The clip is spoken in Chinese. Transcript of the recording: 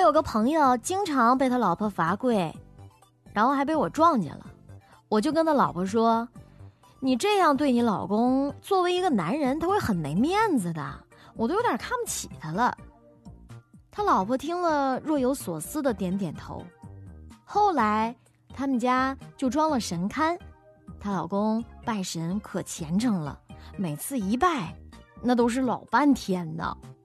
有个朋友经常被他老婆罚跪，然后还被我撞见了。我就跟他老婆说，你这样对你老公，作为一个男人他会很没面子的，我都有点看不起他了。他老婆听了若有所思的点点头。后来他们家就装了神龛，她老公拜神可虔诚了，每次一拜那都是老半天呢。